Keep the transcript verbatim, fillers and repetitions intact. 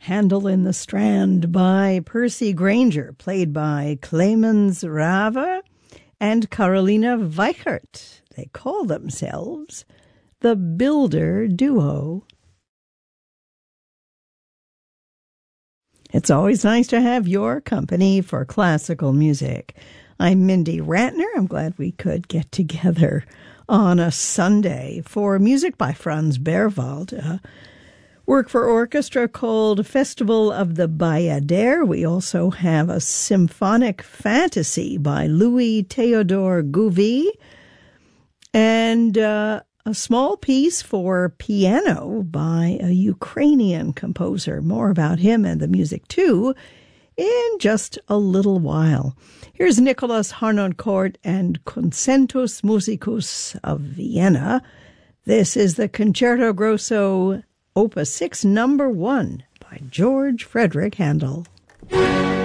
Handel in the Strand by Percy Grainger, played by Clemens Rava and Carolina Weichert. They call themselves the Builder Duo. It's always nice to have your company for classical music. I'm Mindy Ratner. I'm glad we could get together on a Sunday for music by Franz Berwald, a work for orchestra called Festival of the Bayadere. We also have a symphonic fantasy by Louis Theodore Gouvy, and uh, a small piece for piano by a Ukrainian composer. More about him and the music, too, in just a little while. Here's Nicholas Harnoncourt and Concentus Musicus of Vienna. This is the Concerto Grosso Opus six, number one, by George Frederick Handel.